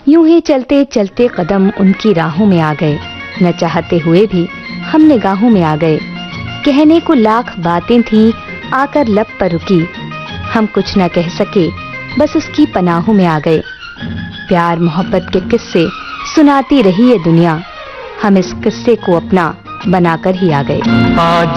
यूं ही चलते चलते कदम उनकी राहों में आ गए। न चाहते हुए भी हम निगाहों में आ गए। कहने को लाख बातें थीं, आकर लब पर रुकी। हम कुछ न कह सके, बस उसकी पनाहों में आ गए। प्यार मोहब्बत के किस्से सुनाती रही ये दुनिया, हम इस किस्से को अपना बनाकर ही आ गए। आज